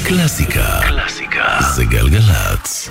קלאסיקה. זה גלגלצ.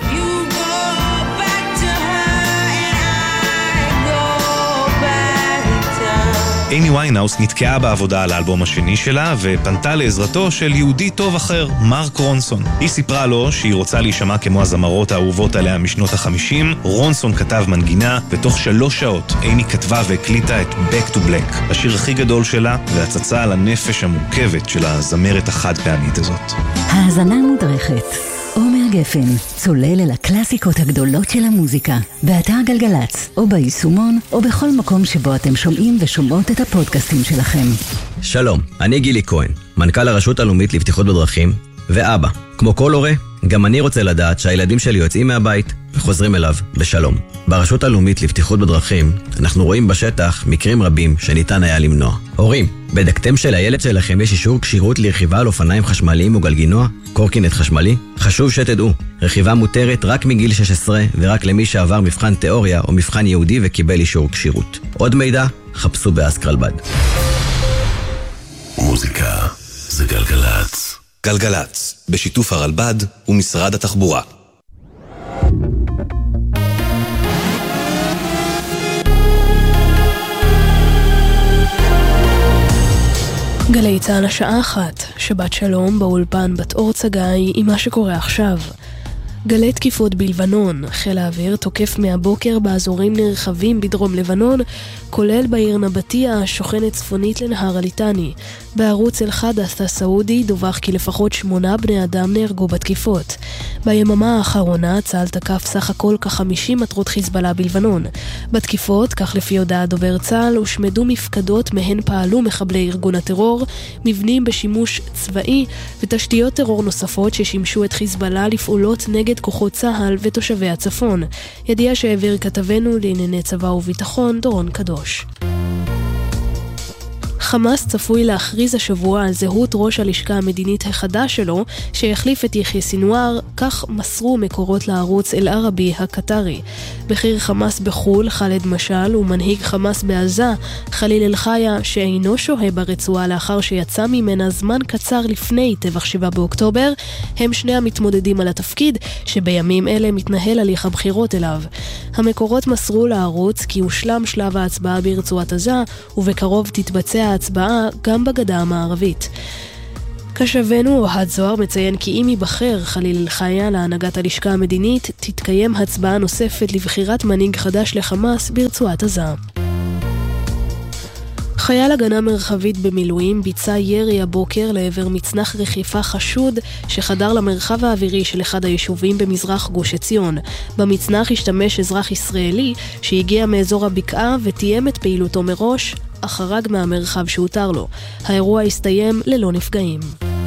אימי ויינהאוס נתקעה בעבודה על האלבום השני שלה ופנתה לעזרתו של יהודי טוב אחר, מרק רונסון. היא סיפרה לו שהיא רוצה להישמע כמו הזמרות האהובות עליה משנות ה-50. רונסון כתב מנגינה, ותוך 3 שעות אימי כתבה והקליטה את Back to Black, השיר הכי גדול שלה והצצה על הנפש המורכבת של הזמרת החד פעמית הזאת. האזנה מודרכת. עומר גפן, צולל אל הקלאסיקות הגדולות של המוזיקה, באתר גלגלצ, או ביישומון, או בכל מקום שבו אתם שומעים ושומעות את הפודקאסטים שלכם. שלום, אני גילי כהן, מנכ"ל הרשות הלאומית לבטיחות בדרכים, ואבא. כמו כל הורה, גם אני רוצה לדעת שהילדים שלי יוצאים מהבית וחוזרים אליו בשלום. ברשות הלאומית לבטיחות בדרכים, אנחנו רואים בשטח מקרים רבים שניתן היה למנוע. הורים, בדקתם שלילד שלכם יש אישור כשירות לרכיבה על אופניים חשמליים או גלגינוע, קורקינט חשמלי? חשוב שתדעו, רכיבה מותרת רק מגיל 16 ורק למי שעבר מבחן תיאוריה או מבחן יהודי וקיבל אישור כשירות. עוד מידע, חפשו באסקרלבד. מוזיקה זה גלגלצ. גלגלצ, בשיתוף הרלב"ד ומשרד התחבורה. גלי צהל השעה 1, שבת שלום באולפן בת אור צגאי עם מה שקורה עכשיו. גלי תקיפות בלבנון, חיל האוויר תוקף מהבוקר באזורים נרחבים בדרום לבנון, כולל בעיר נבטיה השוכנת צפונית לנהר הליטני. בערוץ אל-חדת' הסעודי דווח כי לפחות 8 בני אדם נהרגו בתקיפות. ביממה האחרונה צה"ל תקף סך הכל כ-50 מטרות חיזבאללה בלבנון. בתקיפות, כך לפי הודעת דובר צה"ל, הושמדו מפקדות מהן פעלו מחבלי ארגון הטרור, מבנים בשימוש צבאי ותשתיות טרור נוספות ששימשו את חיזבאללה לפעולות נגד כוחות צה"ל ותושבי הצפון. ידיעה שהעביר כתבנו לענייני צבא וביטחון דורון קדוש. חמאס צפוי להכריז השבוע על זהות ראש הלשכה המדינית החדש שלו, שיחליף את יחיא סינואר, כך מסרו מקורות לערוץ אל-ערבי הקטרי. בכיר חמאס בחול, חאלד משל, ומנהיג חמאס בעזה, חליל אל-חיה, שאינו שוהה ברצועה לאחר שיצא ממנה זמן קצר לפני טבח 7 באוקטובר, הם שני המתמודדים על התפקיד, שבימים אלה מתנהל הליך הבחירות אליו. המקורות מסרו לערוץ כי הושלם שלב ההצבעה ברצועת עזה, ובקרוב תתבצע ההצבעה גם בגדה המערבית. כשבנו אוהד זוהר מציין כי אם ייבחר חליל אל-חיה להנהגת הלשכה המדינית, תתקיים הצבעה נוספת לבחירת מנהיג חדש לחמאס ברצועת עזה. חייל הגנה מרחבית במילואים ביצע ירי הבוקר לעבר מצנח רכיפה חשוד שחדר למרחב האווירי של אחד היישובים במזרח גוש עציון. במצנח השתמש אזרח ישראלי שהגיע מאזור הבקעה ותיאם את פעילותו מראש, אך חרג מהמרחב שהותר לו. האירוע הסתיים ללא נפגעים.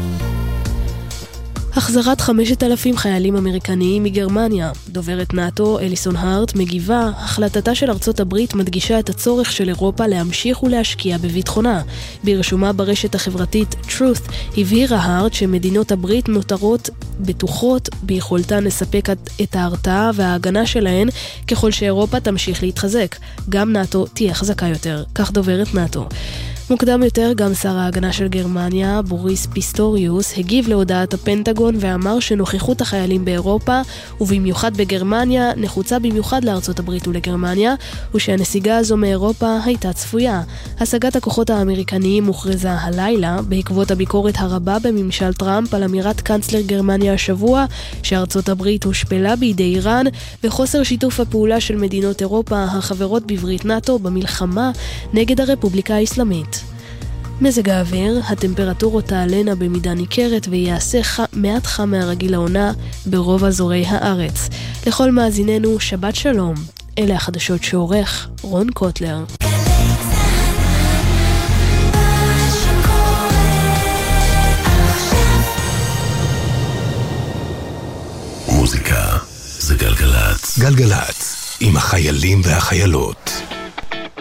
החזרת 5,000 חיילים אמריקניים מגרמניה. דוברת נאטו, אליסון הארט, מגיבה, החלטתה של ארצות הברית מדגישה את הצורך של אירופה להמשיך ולהשקיע בביטחונה. ברשומה ברשת החברתית Truth, הבהירה הארט שמדינות הברית נותרות בטוחות ביכולתן לספק את ההרתעה וההגנה שלהן ככל שאירופה תמשיך להתחזק. גם נאטו תהיה חזקה יותר, כך דוברת נאטו. מוקדם יותר גם שר ההגנה של גרמניה, בוריס פיסטוריוס, הגיב להודעת הפנטגון ואמר שנוכחות החיילים באירופה, ובמיוחד בגרמניה, נחוצה במיוחד לארצות הברית ולגרמניה, ושהנסיגה הזו מאירופה הייתה צפויה. השגת הכוחות האמריקניים הוכרזה הלילה, בעקבות הביקורת הרבה בממשל טראמפ על אמירת קנצלר גרמניה השבוע, שארצות הברית הושפלה בידי איראן, וחוסר שיתוף הפעולה של מדינות אירופה החברות בברית נאטו במלחמה נגד הרפובליקה האסלאמית. מזג האוויר, הטמפרטורות תעלנה במידה ניכרת ויעשה מעט חם מהרגיל לעונה ברוב אזורי הארץ. לכל מאזיננו, שבת שלום. אלה החדשות שעורך רון קוטלר. מוזיקה זה גלגלצ. גלגלצ עם החיילים והחיילות.